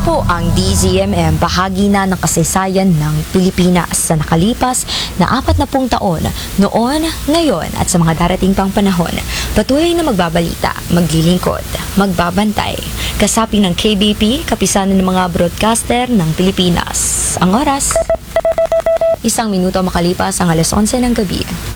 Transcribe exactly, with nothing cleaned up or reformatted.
po ang D Z M M, bahagi na ng kasaysayan ng Pilipinas sa nakalipas na apat na pung taon, noon, ngayon at sa mga darating pang panahon. Patuloy na magbabalita, maglilingkod, magbabantay, kasapi ng K B P, kapisanan ng mga broadcaster ng Pilipinas. Ang oras, isang minuto makalipas ang alas onse ng gabi.